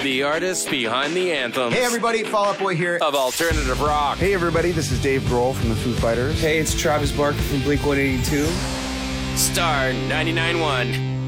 The artists behind the anthems. Hey everybody, Fall Out Boy here. Of alternative rock. Hey everybody, this is Dave Grohl from the Foo Fighters. Hey, it's Travis Barker from Blink-182. Star 99.1.